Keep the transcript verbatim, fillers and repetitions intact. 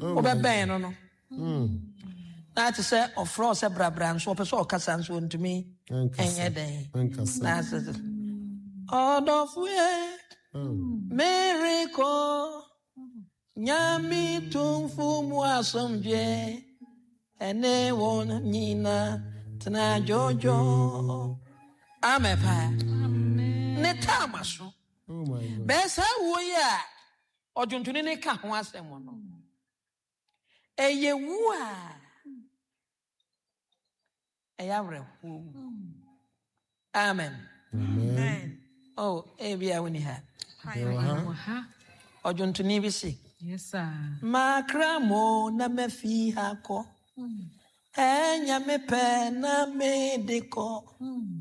Obeben no no. Na te say ofro se brabran so person okasa nso ntumi enye den. Na se Odofwe miracle Nyami tumfu muasomje ene won nyina tena jojo amepa amen ne tamaso oh my god besa wo ya ojuntuni ne ka ho asem no eye wu a eyawre hu amen amen oh ebia woni ha ha ojuntuni bi si yes sir makramo na mefi hako enya me pe na me deko